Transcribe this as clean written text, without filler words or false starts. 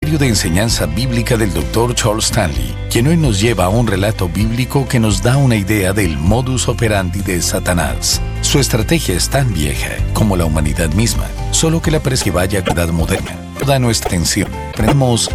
Diario de Enseñanza Bíblica del Dr. Charles Stanley, quien hoy nos lleva a un relato bíblico que nos da una idea del modus operandi de Satanás. Su estrategia es tan vieja como la humanidad misma, solo que la prescribe a la edad moderna. Toda nuestra atención. Tenemos